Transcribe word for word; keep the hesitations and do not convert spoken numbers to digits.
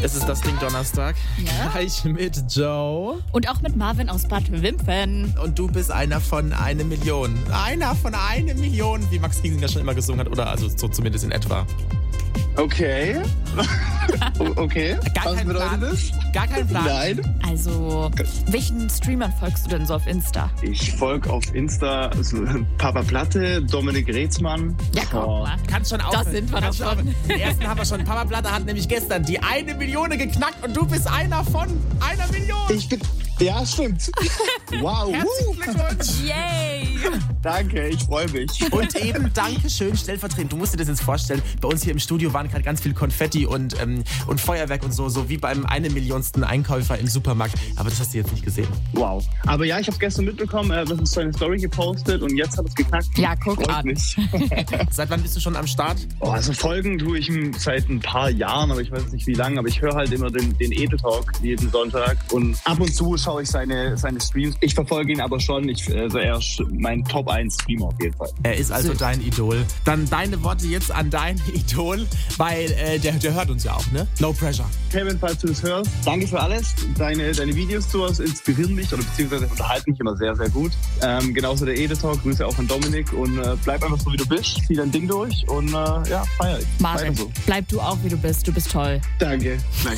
Es ist das Ding Donnerstag. Ja. Gleich mit Joe. Und auch mit Marvin aus Bad Wimpfen. Und du bist einer von eine Million. Einer von eine Million, wie Max Giesinger schon immer gesungen hat. Oder also so zumindest in etwa. Okay. Okay. Gar Was kein bedeutet Plan. das? Gar kein Plan. Nein. Also, welchen Streamern folgst du denn so auf Insta? Ich folge auf Insta also Papa Platte, Dominik Reetzmann. Ja, guck Oh. mal. Kannst schon aufhören. Das sind wir Kannst doch schon schon. aufhören. Den ersten haben wir schon. Papa Platte hat nämlich gestern die eine Million geknackt und du bist einer von einer Million. Ich bin. Ja, stimmt. Wow. Herzlichen Glückwunsch. Yay! Danke, ich freue mich. Und eben Dankeschön stellvertretend. Du musst dir das jetzt vorstellen. Bei uns hier im Studio waren gerade ganz viel Konfetti und, ähm, und Feuerwerk und so, so wie beim eine Millionsten Einkäufer im Supermarkt. Aber das hast du jetzt nicht gesehen. Wow. Aber ja, ich habe gestern mitbekommen, er hat uns so eine Story gepostet und jetzt hat es geknackt. Ja, guck Freut an. mich. Seit wann bist du schon am Start? Oh, also folgen tue ich ihm seit ein paar Jahren, aber ich weiß nicht wie lange. Aber ich höre halt immer den, den Edel Talk jeden Sonntag und ab und zu schaue ich seine, seine Streams. Ich verfolge ihn aber schon. Ich, also er ist mein Top eins Streamer auf jeden Fall. Er ist also Süß. dein Idol. Dann deine Worte jetzt an dein Idol, weil äh, der, der hört uns ja auch, ne? Low Pressure. Kevin, falls du das hörst, danke für alles. Deine, deine Videos zu uns inspirieren mich oder beziehungsweise unterhalten mich immer sehr, sehr gut. Ähm, genauso der Edel Talk. Grüße auch an Dominik und äh, bleib einfach so, wie du bist. Zieh dein Ding durch und äh, ja, feier ich. Marvin, Weiter so. bleib du auch, wie du bist. Du bist toll. Danke.